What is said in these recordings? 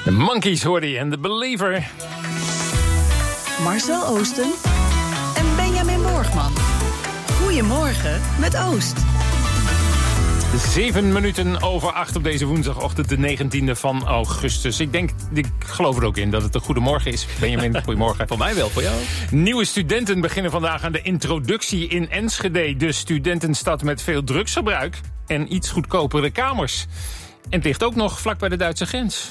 De Monkees hoorde je en The Believer. Marcel Oosten en Benjamin Borgman. Goedemorgen met Oost. 7 minuten over 8 op deze woensdagochtend, de 19e van augustus. Ik geloof er ook in dat het een goedemorgen is. Benjamin, goedemorgen. Voor mij wel, voor jou. Nieuwe studenten beginnen vandaag aan de introductie in Enschede. De studentenstad met veel drugsgebruik en iets goedkopere kamers. En het ligt ook nog vlak bij de Duitse grens.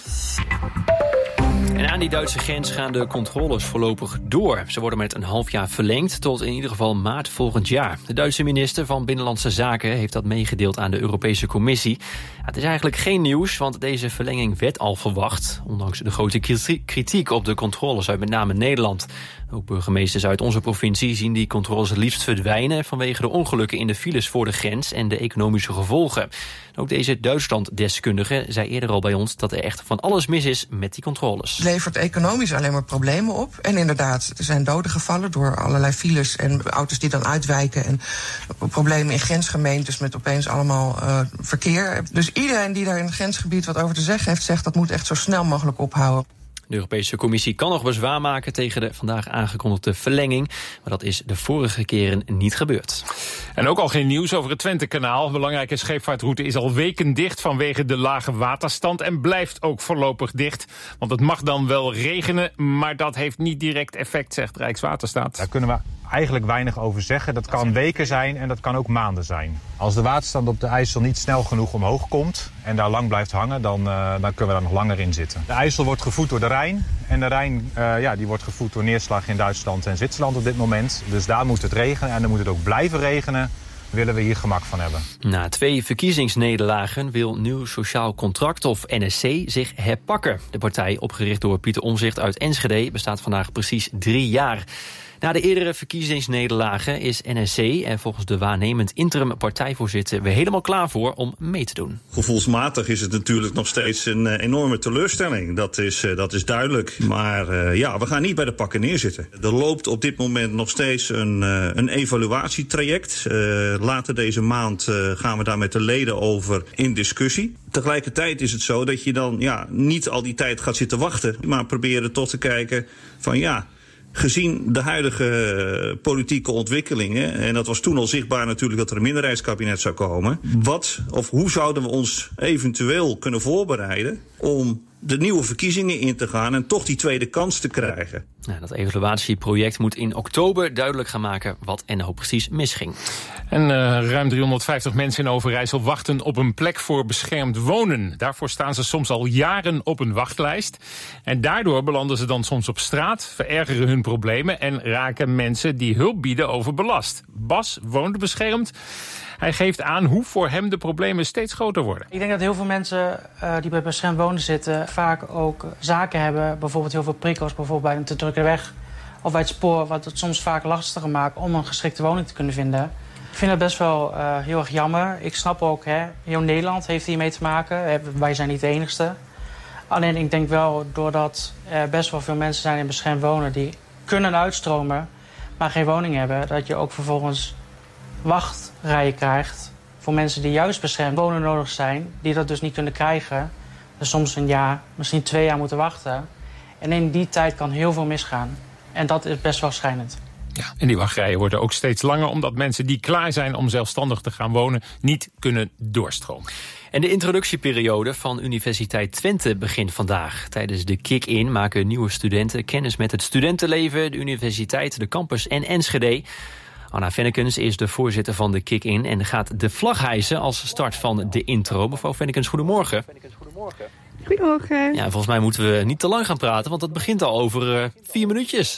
En aan die Duitse grens gaan de controles voorlopig door. Ze worden met een half jaar verlengd tot in ieder geval maart volgend jaar. De Duitse minister van Binnenlandse Zaken heeft dat meegedeeld aan de Europese Commissie. Het is eigenlijk geen nieuws, want deze verlenging werd al verwacht. Ondanks de grote kritiek op de controles uit met name Nederland. Ook burgemeesters uit onze provincie zien die controles het liefst verdwijnen vanwege de ongelukken in de files voor de grens en de economische gevolgen. Ook deze Duitsland-deskundige zei eerder al bij ons dat er echt van alles mis is met die controles. Het levert economisch alleen maar problemen op. En inderdaad, er zijn doden gevallen door allerlei files en auto's die dan uitwijken. En problemen in grensgemeentes met opeens allemaal verkeer. Dus iedereen die daar in het grensgebied wat over te zeggen heeft, zegt dat moet echt zo snel mogelijk ophouden. De Europese Commissie kan nog bezwaar maken tegen de vandaag aangekondigde verlenging. Maar dat is de vorige keren niet gebeurd. En ook al geen nieuws over het Twentekanaal. Belangrijke scheepvaartroute is al weken dicht vanwege de lage waterstand. En blijft ook voorlopig dicht. Want het mag dan wel regenen, maar dat heeft niet direct effect, zegt Rijkswaterstaat. Daar kunnen we eigenlijk weinig over zeggen. Dat kan weken zijn en dat kan ook maanden zijn. Als de waterstand op de IJssel niet snel genoeg omhoog komt en daar lang blijft hangen, dan kunnen we daar nog langer in zitten. De IJssel wordt gevoed door de Rijn. En de Rijn die wordt gevoed door neerslag in Duitsland en Zwitserland op dit moment. Dus daar moet het regenen en dan moet het ook blijven regenen. Willen we hier gemak van hebben. Na 2 verkiezingsnederlagen wil Nieuw Sociaal Contract of NSC zich herpakken. De partij, opgericht door Pieter Omtzigt uit Enschede, bestaat vandaag precies 3 jaar. Na de eerdere verkiezingsnederlagen is NSC en volgens de waarnemend interim partijvoorzitter weer helemaal klaar voor om mee te doen. Gevoelsmatig is het natuurlijk nog steeds een enorme teleurstelling. Dat is duidelijk. Maar we gaan niet bij de pakken neerzitten. Er loopt op dit moment nog steeds een evaluatietraject. Later deze maand gaan we daar met de leden over in discussie. Tegelijkertijd is het zo dat je dan niet al die tijd gaat zitten wachten, maar proberen toch te kijken van gezien de huidige politieke ontwikkelingen, en dat was toen al zichtbaar natuurlijk dat er een minderheidskabinet zou komen, hoe zouden we ons eventueel kunnen voorbereiden om de nieuwe verkiezingen in te gaan en toch die tweede kans te krijgen. Dat evaluatieproject moet in oktober duidelijk gaan maken wat er nou precies misging. En ruim 350 mensen in Overijssel wachten op een plek voor beschermd wonen. Daarvoor staan ze soms al jaren op een wachtlijst. En daardoor belanden ze dan soms op straat, verergeren hun problemen en raken mensen die hulp bieden overbelast. Bas woont beschermd. Hij geeft aan hoe voor hem de problemen steeds groter worden. Ik denk dat heel veel mensen die bij beschermd wonen zitten vaak ook zaken hebben. Bijvoorbeeld heel veel prikkels, bijvoorbeeld bij een te drukke weg of bij het spoor, wat het soms vaak lastiger maakt om een geschikte woning te kunnen vinden. Ik vind dat best wel heel erg jammer. Ik snap ook, heel Nederland heeft hiermee te maken. Wij zijn niet de enigste. Alleen ik denk wel, doordat er best wel veel mensen zijn in beschermd wonen die kunnen uitstromen, maar geen woning hebben, dat je ook vervolgens wachtrijen krijgt voor mensen die juist beschermd wonen nodig zijn, die dat dus niet kunnen krijgen. Dus soms een jaar, misschien 2 jaar moeten wachten. En in die tijd kan heel veel misgaan. En dat is best wel schrijnend. Ja, en die wachtrijen worden ook steeds langer, omdat mensen die klaar zijn om zelfstandig te gaan wonen niet kunnen doorstromen. En de introductieperiode van Universiteit Twente begint vandaag. Tijdens de kick-in maken nieuwe studenten kennis met het studentenleven, de universiteit, de campus en Enschede. Anna Vennekens is de voorzitter van de kick-in en gaat de vlag hijsen als start van de intro. Mevrouw Vennekens, goedemorgen. Goedemorgen. Ja, volgens mij moeten we niet te lang gaan praten, want het begint al over 4 minuutjes.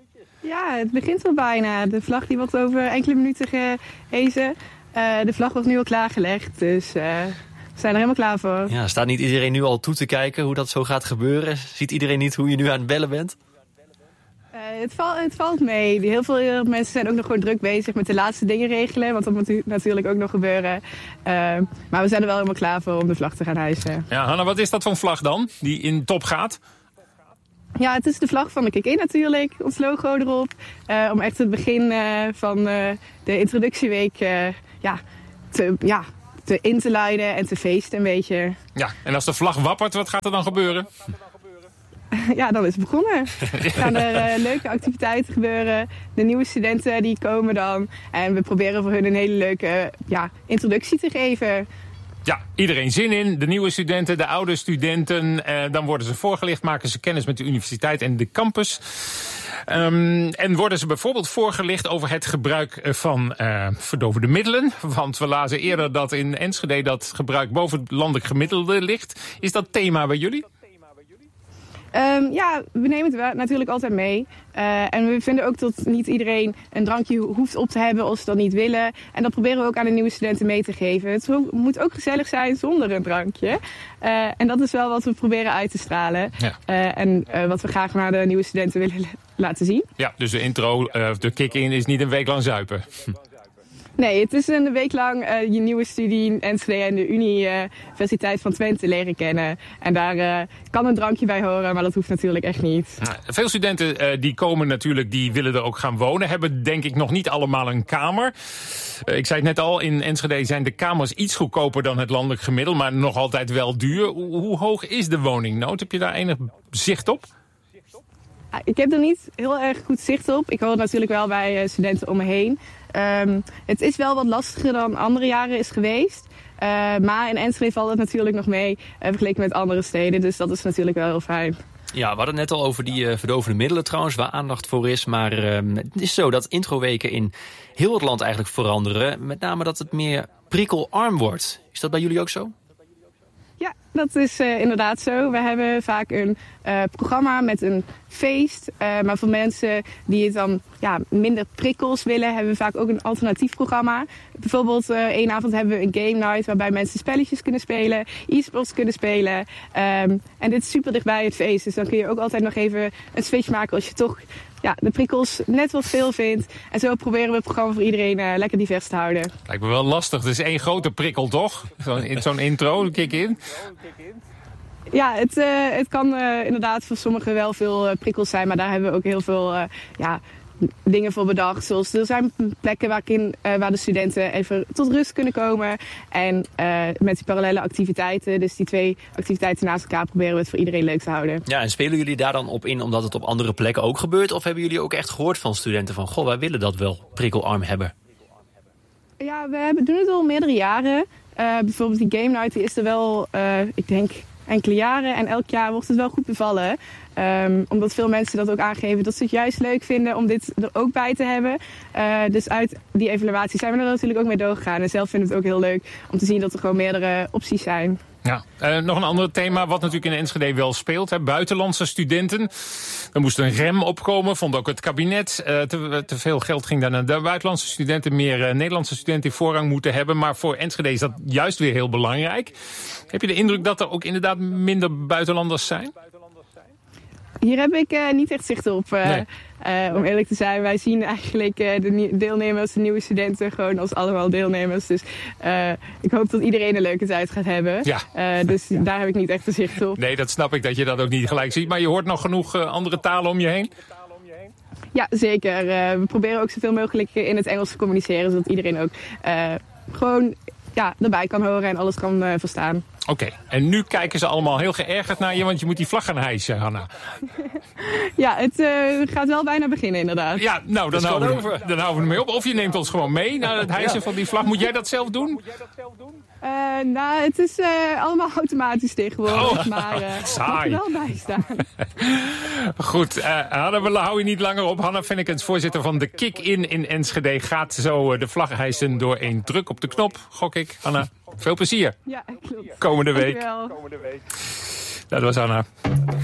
Ja, het begint al bijna. De vlag die wordt over enkele minuten gehezen. De vlag wordt nu al klaargelegd, dus we zijn er helemaal klaar voor. Ja, staat niet iedereen nu al toe te kijken hoe dat zo gaat gebeuren? Ziet iedereen niet hoe je nu aan het bellen bent? Het valt mee. Heel veel mensen zijn ook nog gewoon druk bezig met de laatste dingen regelen. Want dat moet natuurlijk ook nog gebeuren. Maar we zijn er wel helemaal klaar voor om de vlag te gaan hijsen. Ja, Hanna, wat is dat voor een vlag dan, die in top gaat? Ja, het is de vlag van de kick-in natuurlijk. Ons logo erop. Om echt het begin van de introductieweek in te luiden en te feesten een beetje. Ja, en als de vlag wappert, wat gaat er dan gebeuren? Ja, dan is het begonnen. Gaan er leuke activiteiten gebeuren. De nieuwe studenten die komen dan. En we proberen voor hun een hele leuke introductie te geven. Ja, iedereen zin in. De nieuwe studenten, de oude studenten. Dan worden ze voorgelicht, maken ze kennis met de universiteit en de campus. En worden ze bijvoorbeeld voorgelicht over het gebruik van verdovende middelen. Want we lazen eerder dat in Enschede dat gebruik boven het landelijk gemiddelde ligt. Is dat thema bij jullie? We nemen het wel natuurlijk altijd mee. En we vinden ook dat niet iedereen een drankje hoeft op te hebben als ze dat niet willen. En dat proberen we ook aan de nieuwe studenten mee te geven. Het moet ook gezellig zijn zonder een drankje. En dat is wel wat we proberen uit te stralen. Ja. En wat we graag naar de nieuwe studenten willen laten zien. Ja, dus de intro, de kick-in is niet een week lang zuipen. Nee, het is een week lang je nieuwe studie in Enschede en de Universiteit van Twente leren kennen. En daar kan een drankje bij horen, maar dat hoeft natuurlijk echt niet. Veel studenten die komen natuurlijk, die willen er ook gaan wonen. Hebben denk ik nog niet allemaal een kamer. Ik zei het net al, in Enschede zijn de kamers iets goedkoper dan het landelijk gemiddelde, maar nog altijd wel duur. Hoe hoog is de woningnood? Heb je daar enig zicht op? Ik heb er niet heel erg goed zicht op. Ik hoor het natuurlijk wel bij studenten om me heen. Het is wel wat lastiger dan andere jaren is geweest. Maar in Enschede valt het natuurlijk nog mee vergeleken met andere steden. Dus dat is natuurlijk wel heel fijn. Ja, we hadden het net al over die verdovende middelen trouwens, waar aandacht voor is. Maar het is zo dat introweken in heel het land eigenlijk veranderen. Met name dat het meer prikkelarm wordt. Is dat bij jullie ook zo? Ja, dat is inderdaad zo. We hebben vaak een programma met een feest. Maar voor mensen die het dan minder prikkels willen, hebben we vaak ook een alternatief programma. Bijvoorbeeld één avond hebben we een game night waarbij mensen spelletjes kunnen spelen, e-sports kunnen spelen. En dit is super dichtbij het feest. Dus dan kun je ook altijd nog even een switch maken als je toch de prikkels net wat veel vindt. En zo proberen we het programma voor iedereen lekker divers te houden. Lijkt me wel lastig. Het is één grote prikkel, toch? Zo'n intro, een kick-in. Ja, het kan inderdaad voor sommigen wel veel prikkels zijn. Maar daar hebben we ook heel veel dingen voor bedacht. Zoals er zijn plekken waar de studenten even tot rust kunnen komen. En met die parallele activiteiten, dus die 2 activiteiten naast elkaar, proberen we het voor iedereen leuk te houden. Ja, en spelen jullie daar dan op in omdat het op andere plekken ook gebeurt? Of hebben jullie ook echt gehoord van studenten van, goh, wij willen dat wel prikkelarm hebben? Ja, we doen het al meerdere jaren. Bijvoorbeeld die game night, die is er wel, ik denk, enkele jaren. En elk jaar wordt het wel goed bevallen. Omdat veel mensen dat ook aangeven dat ze het juist leuk vinden om dit er ook bij te hebben. Dus uit die evaluatie zijn we er natuurlijk ook mee doorgegaan. En zelf vinden we het ook heel leuk om te zien dat er gewoon meerdere opties zijn. Ja, nog een ander thema wat natuurlijk in Enschede wel speelt. Hè, buitenlandse studenten. Er moest een rem opkomen, vond ook het kabinet. Te veel geld ging daar naar de buitenlandse studenten. Meer Nederlandse studenten die voorrang moeten hebben. Maar voor Enschede is dat juist weer heel belangrijk. Heb je de indruk dat er ook inderdaad minder buitenlanders zijn? Hier heb ik niet echt zicht op, om eerlijk te zijn. Wij zien eigenlijk de deelnemers, de nieuwe studenten, gewoon als allemaal deelnemers. Dus ik hoop dat iedereen een leuke tijd gaat hebben. Ja. Dus daar heb ik niet echt de zicht op. Nee, dat snap ik dat je dat ook niet gelijk ziet. Maar je hoort nog genoeg andere talen om je heen? Ja, zeker. We proberen ook zoveel mogelijk in het Engels te communiceren, zodat iedereen ook gewoon erbij kan horen en alles kan verstaan. Oké, en nu kijken ze allemaal heel geërgerd naar je, want je moet die vlag gaan hijsen, Hanna. Ja, het gaat wel bijna beginnen inderdaad. Ja, nou, dan houden we ermee op. Of je neemt ons gewoon mee naar het hijsen van die vlag. Moet jij dat zelf doen? Het is allemaal automatisch tegenwoordig, maar saai. moet er wel bij staan. Goed, Hanna, we houden je niet langer op. Hanna Vennekens, voorzitter van de Kick-In in Enschede, gaat zo de vlag hijsen door één druk op de knop, gok ik. Hanna, veel plezier. Ja, klopt. Komende week. Dankjewel. Dat was Hanna.